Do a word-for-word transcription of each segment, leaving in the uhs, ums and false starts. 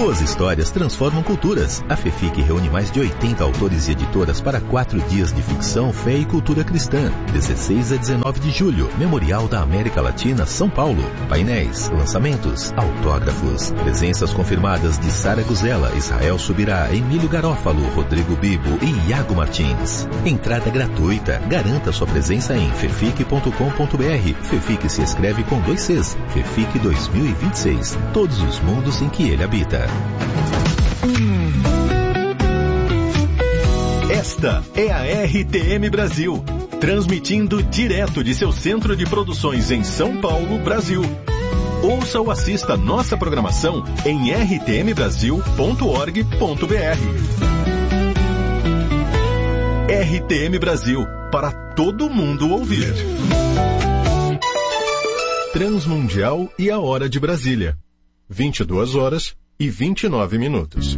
Boas histórias transformam culturas. A FEFIC reúne mais de oitenta autores e editoras para quatro dias de ficção, fé e cultura cristã. dezesseis a dezenove de julho, Memorial da América Latina, São Paulo. Painéis, lançamentos, autógrafos. Presenças confirmadas de Sara Guzela, Israel Subirá, Emílio Garófalo, Rodrigo Bibo e Iago Martins. Entrada gratuita. Garanta sua presença em fefic ponto com ponto br. FEFIC se escreve com dois Cs. FEFIC dois mil e vinte e seis. Todos os mundos em que ele habita. Esta é a R T M Brasil, transmitindo direto de seu centro de produções em São Paulo, Brasil. Ouça ou assista nossa programação em r t m brasil ponto org ponto b r. R T M Brasil, para todo mundo ouvir. Transmundial e a Hora de Brasília. vinte e duas horas e vinte e nove minutos.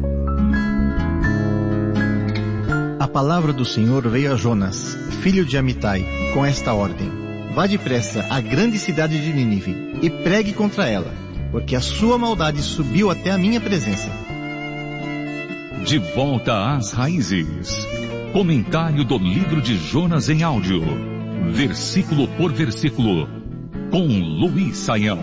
A palavra do Senhor veio a Jonas, filho de Amitai, com esta ordem: vá depressa à grande cidade de Nínive e pregue contra ela, porque a sua maldade subiu até a minha presença. De volta às raízes. Comentário do livro de Jonas em áudio, versículo por versículo, com Luiz Saião.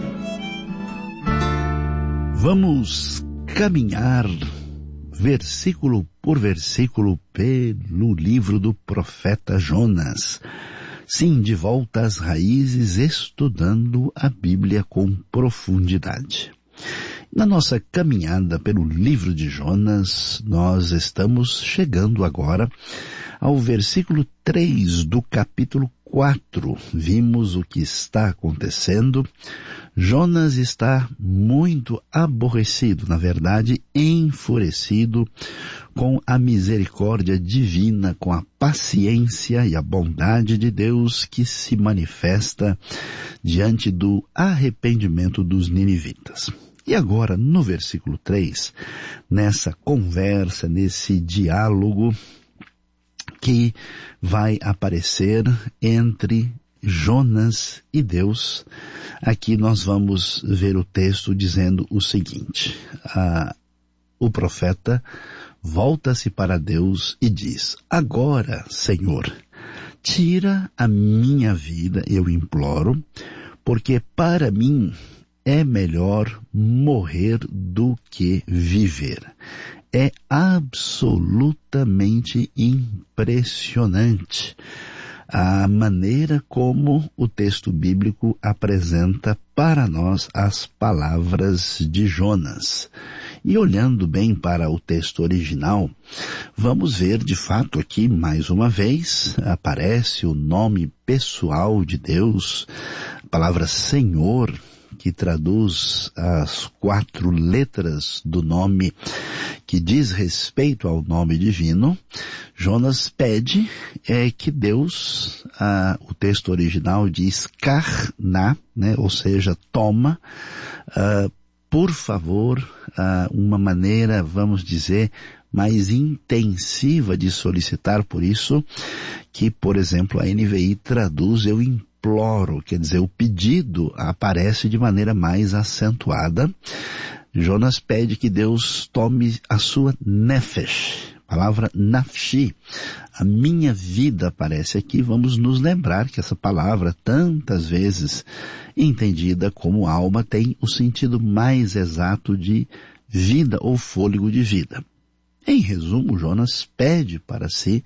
Vamos caminhar versículo por versículo pelo livro do profeta Jonas. Sim, de volta às raízes, estudando a Bíblia com profundidade. Na nossa caminhada pelo livro de Jonas, nós estamos chegando agora ao versículo três do capítulo quatro. Vimos o que está acontecendo. Jonas está muito aborrecido, na verdade, enfurecido com a misericórdia divina, com a paciência e a bondade de Deus que se manifesta diante do arrependimento dos ninivitas. E agora, no versículo três, nessa conversa, nesse diálogo que vai aparecer entre Jonas e Deus, aqui nós vamos ver o texto dizendo o seguinte: ah, o profeta volta-se para Deus e diz: agora, Senhor, tira a minha vida, eu imploro, porque para mim é melhor morrer do que viver. É absolutamente impressionante a maneira como o texto bíblico apresenta para nós as palavras de Jonas. E olhando bem para o texto original, vamos ver de fato aqui, mais uma vez, aparece o nome pessoal de Deus, a palavra Senhor, que traduz as quatro letras do nome que diz respeito ao nome divino. Jonas pede é, que Deus, ah, o texto original diz karna, né, ou seja, toma, ah, por favor, ah, uma maneira, vamos dizer, mais intensiva de solicitar. Por isso que, por exemplo, a N V I traduz eu imploro, quer dizer, o pedido aparece de maneira mais acentuada. Jonas pede que Deus tome a sua nefesh, palavra nafshi, a minha vida aparece aqui. Vamos nos lembrar que essa palavra, tantas vezes entendida como alma, tem o sentido mais exato de vida ou fôlego de vida. Em resumo, Jonas pede para si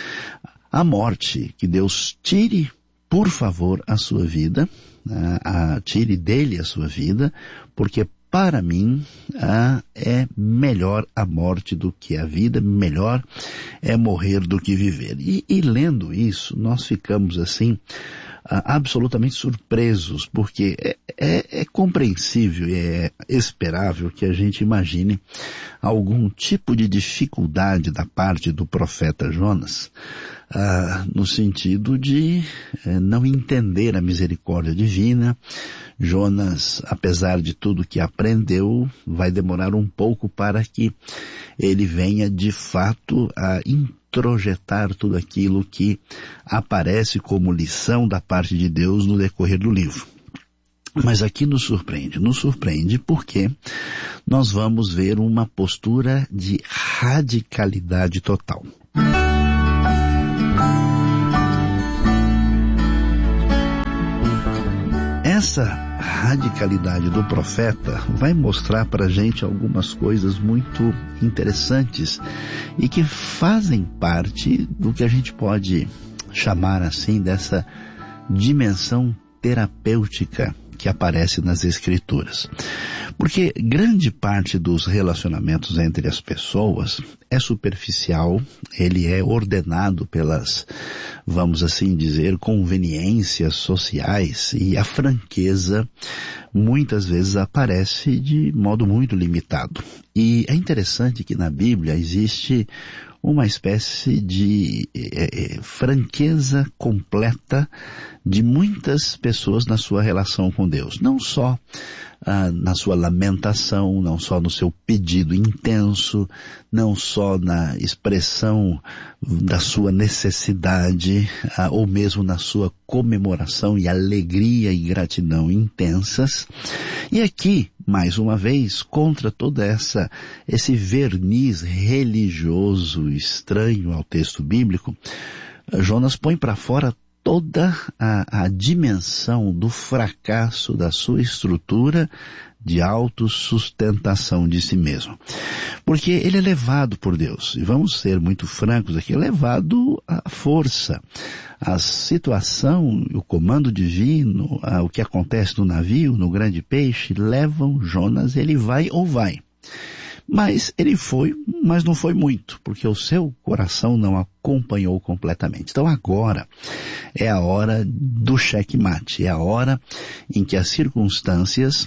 a morte, que Deus tire, por favor, a sua vida, a, a, tire dele a sua vida, porque para mim a, é melhor a morte do que a vida, melhor é morrer do que viver. E, e lendo isso, nós ficamos assim, a, absolutamente surpresos, porque é, é, é compreensível e é esperável que a gente imagine algum tipo de dificuldade da parte do profeta Jonas, ah, no sentido de eh, não entender a misericórdia divina. Jonas, apesar de tudo que aprendeu, vai demorar um pouco para que ele venha de fato a introjetar tudo aquilo que aparece como lição da parte de Deus no decorrer do livro. Mas aqui nos surpreende, nos surpreende porque nós vamos ver uma postura de radicalidade total. Essa radicalidade do profeta vai mostrar para a gente algumas coisas muito interessantes e que fazem parte do que a gente pode chamar assim dessa dimensão terapêutica que aparece nas Escrituras. Porque grande parte dos relacionamentos entre as pessoas é superficial, ele é ordenado pelas, vamos assim dizer, conveniências sociais, e a franqueza muitas vezes aparece de modo muito limitado. E é interessante que na Bíblia existe uma espécie de é, franqueza completa de muitas pessoas na sua relação com Deus. Não só ah, na sua lamentação, não só no seu pedido intenso, não só na expressão da sua necessidade, ah, ou mesmo na sua comemoração e alegria e gratidão intensas. E aqui, mais uma vez, contra toda essa, esse verniz religioso estranho ao texto bíblico, Jonas põe para fora toda a, a dimensão do fracasso da sua estrutura de autossustentação de si mesmo. Porque ele é levado por Deus, e vamos ser muito francos aqui, é levado à força. A situação, o comando divino, a, o que acontece no navio, no grande peixe, levam Jonas, ele vai ou vai. Mas ele foi, mas não foi muito, porque o seu coração não acompanhou completamente. Então agora é a hora do checkmate, é a hora em que as circunstâncias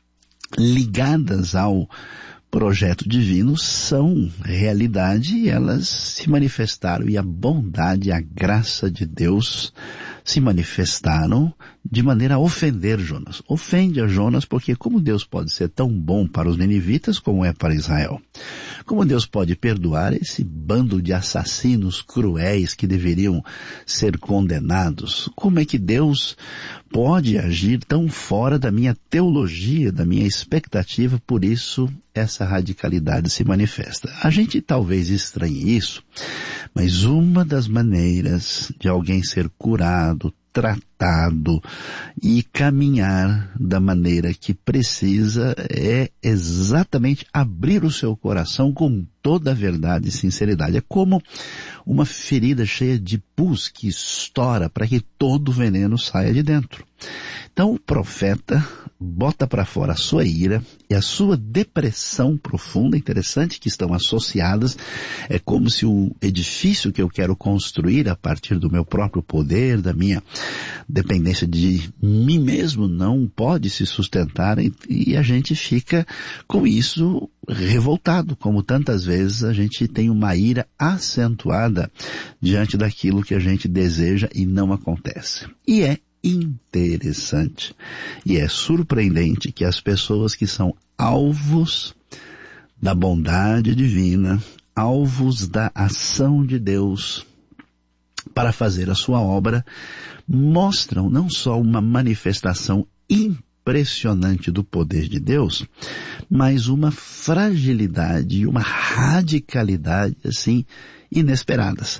ligadas ao projeto divino são realidade e elas se manifestaram, e a bondade e a graça de Deus se manifestaram de maneira a ofender Jonas. Ofende a Jonas porque como Deus pode ser tão bom para os ninivitas como é para Israel? Como Deus pode perdoar esse bando de assassinos cruéis que deveriam ser condenados? Como é que Deus pode agir tão fora da minha teologia, da minha expectativa? Por isso, essa radicalidade se manifesta. A gente talvez estranhe isso, mas uma das maneiras de alguém ser curado, tratado e caminhar da maneira que precisa é exatamente abrir o seu coração com toda a verdade e sinceridade. É como uma ferida cheia de pus que estoura para que todo o veneno saia de dentro. Então o profeta bota para fora a sua ira e a sua depressão profunda. Interessante que estão associadas. É como se o edifício que eu quero construir a partir do meu próprio poder, da minha dependência de mim mesmo, não pode se sustentar, e a gente fica com isso revoltado, como tantas vezes a gente tem uma ira acentuada diante daquilo que a gente deseja e não acontece. E é interessante e é surpreendente que as pessoas que são alvos da bondade divina, alvos da ação de Deus para fazer a sua obra, mostram não só uma manifestação impressionante do poder de Deus, mas uma fragilidade e uma radicalidade assim inesperadas.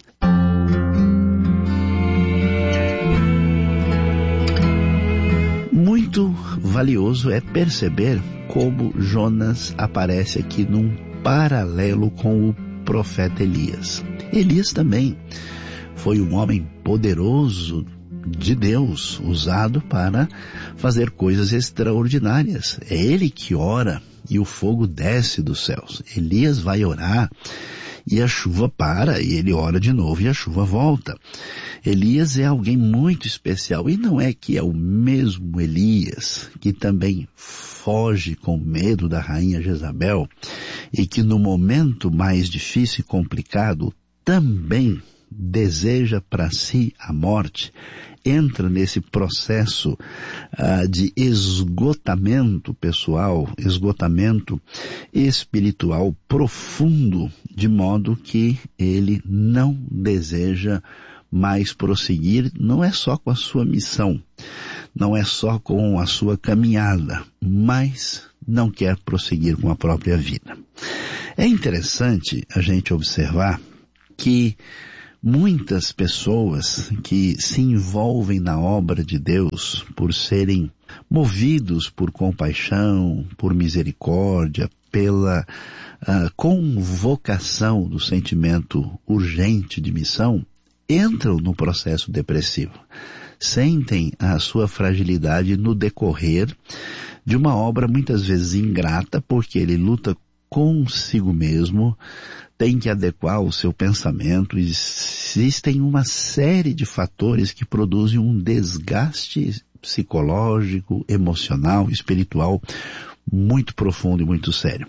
Muito valioso é perceber como Jonas aparece aqui num paralelo com o profeta Elias. Elias também foi um homem poderoso de Deus, usado para fazer coisas extraordinárias. É ele que ora e o fogo desce dos céus. Elias vai orar e a chuva para, e ele ora de novo e a chuva volta. Elias é alguém muito especial, e não é que é o mesmo Elias que também foge com medo da rainha Jezabel e que no momento mais difícil e complicado também deseja para si a morte, entra nesse processo uh, de esgotamento pessoal, esgotamento espiritual profundo, de modo que ele não deseja mais prosseguir, não é só com a sua missão, não é só com a sua caminhada, mas não quer prosseguir com a própria vida. É interessante a gente observar que muitas pessoas que se envolvem na obra de Deus por serem movidos por compaixão, por misericórdia, pela uh, convocação do sentimento urgente de missão, entram no processo depressivo. Sentem a sua fragilidade no decorrer de uma obra muitas vezes ingrata, porque ele luta consigo mesmo, tem que adequar o seu pensamento. Existem uma série de fatores que produzem um desgaste psicológico, emocional, espiritual muito profundo e muito sério.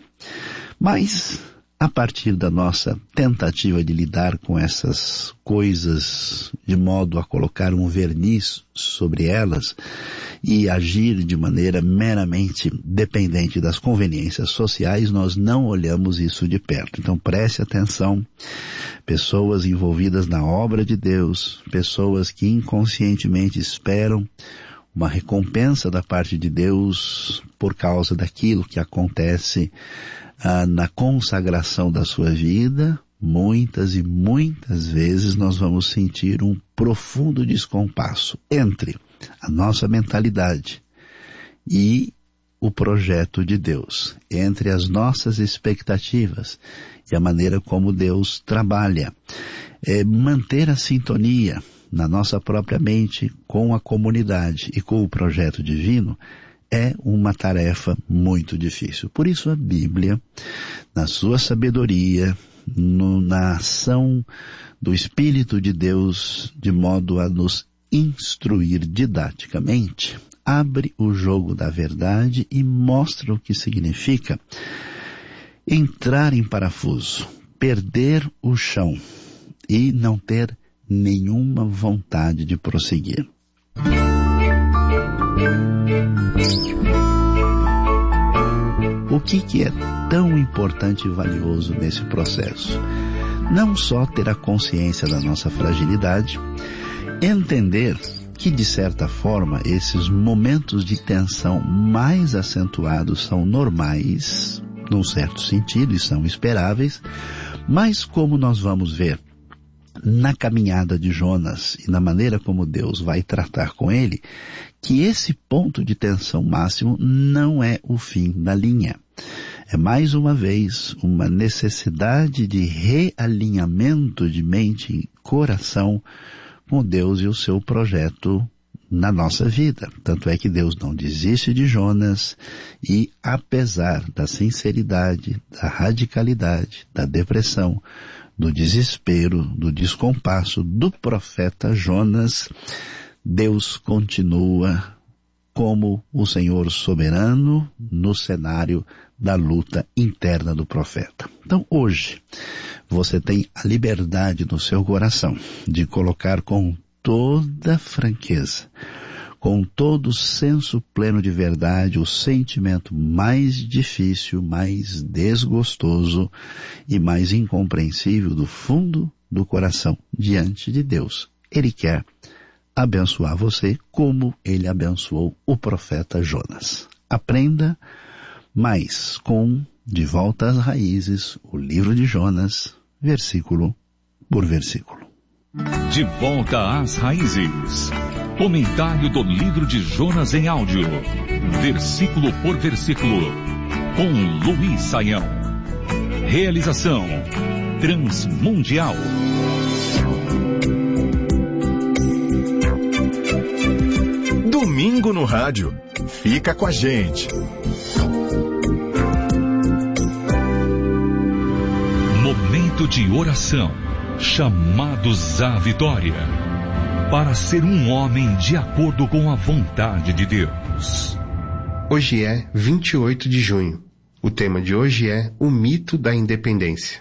Mas, a partir da nossa tentativa de lidar com essas coisas de modo a colocar um verniz sobre elas e agir de maneira meramente dependente das conveniências sociais, nós não olhamos isso de perto. Então preste atenção, pessoas envolvidas na obra de Deus, pessoas que inconscientemente esperam uma recompensa da parte de Deus por causa daquilo que acontece ah, na consagração da sua vida, muitas e muitas vezes nós vamos sentir um profundo descompasso entre a nossa mentalidade e o projeto de Deus, entre as nossas expectativas e a maneira como Deus trabalha. É manter a sintonia na nossa própria mente com a comunidade e com o projeto divino é uma tarefa muito difícil. Por isso a Bíblia, na sua sabedoria, no, na ação do Espírito de Deus, de modo a nos instruir didaticamente, abre o jogo da verdade e mostra o que significa entrar em parafuso, perder o chão e não ter nenhuma vontade de prosseguir. O que, que é tão importante e valioso nesse processo? Não só ter a consciência da nossa fragilidade, entender que, de certa forma, esses momentos de tensão mais acentuados são normais, num certo sentido, e são esperáveis, mas como nós vamos ver na caminhada de Jonas e na maneira como Deus vai tratar com ele, que esse ponto de tensão máximo não é o fim da linha. É mais uma vez uma necessidade de realinhamento de mente e coração com Deus e o seu projeto na nossa vida. Tanto é que Deus não desiste de Jonas e, apesar da sinceridade, da radicalidade, da depressão, do desespero, do descompasso do profeta Jonas, Deus continua como o Senhor soberano no cenário da luta interna do profeta. Então hoje, você tem a liberdade no seu coração de colocar com toda franqueza, com todo o senso pleno de verdade, o sentimento mais difícil, mais desgostoso e mais incompreensível do fundo do coração diante de Deus. Ele quer abençoar você como ele abençoou o profeta Jonas. Aprenda mais com De Volta às Raízes, o livro de Jonas, versículo por versículo. De Volta às Raízes. Comentário do livro de Jonas em áudio, versículo por versículo, com Luiz Saião. Realização Transmundial. Domingo no rádio. Fica com a gente. Momento de oração. Chamados à vitória. Para ser um homem de acordo com a vontade de Deus. Hoje é vinte e oito de junho. O tema de hoje é o mito da independência.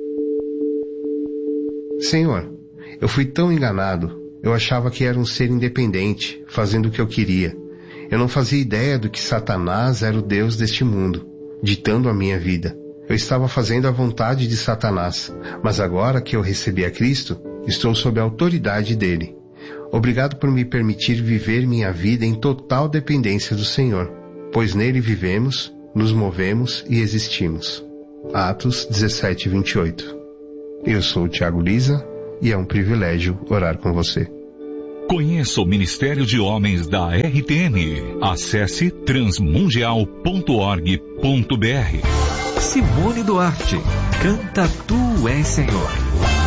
Senhor, eu fui tão enganado. Eu achava que era um ser independente, fazendo o que eu queria. Eu não fazia ideia do que Satanás era o Deus deste mundo, ditando a minha vida. Eu estava fazendo a vontade de Satanás, mas agora que eu recebi a Cristo, estou sob a autoridade dele. Obrigado por me permitir viver minha vida em total dependência do Senhor, pois nele vivemos, nos movemos e existimos. Atos dezessete, vinte e oito. Eu sou o Tiago Lisa e é um privilégio orar com você. Conheça o Ministério de Homens da R T M. Acesse transmundial ponto org ponto br. Simone Duarte, canta Tu és Senhor.